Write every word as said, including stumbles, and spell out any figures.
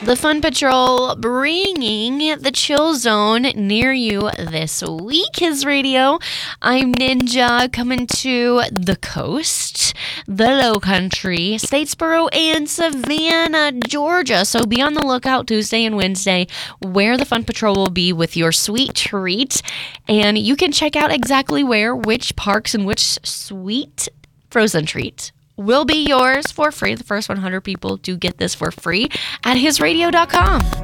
The Fun Patrol bringing the chill zone near you this week. His radio. I'm Ninja coming to the coast, the low country, Statesboro, and Savannah, Georgia. So be on the lookout Tuesday and Wednesday where the Fun Patrol will be with your sweet treat. And you can check out exactly where, which parks, and which sweet frozen treat will be yours for free. The first one hundred people do get this for free at his radio dot com.